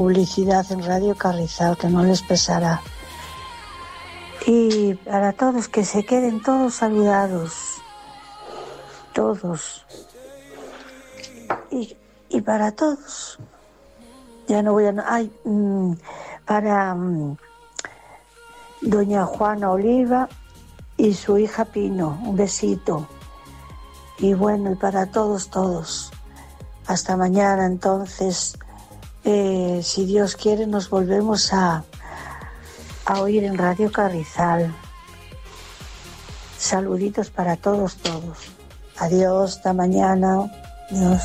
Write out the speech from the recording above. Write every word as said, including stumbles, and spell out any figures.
publicidad en Radio Carrizal, que no les pesará. Y para todos, que se queden todos saludados, todos. Y, y para todos, ya no voy a... Ay, mmm, para mmm, doña Juana Oliva y su hija Pino, un besito. Y bueno, y para todos, todos. Hasta mañana, entonces, eh, si Dios quiere, nos volvemos a, a oír en Radio Carrizal. Saluditos para todos, todos. Adiós, hasta mañana. Adiós.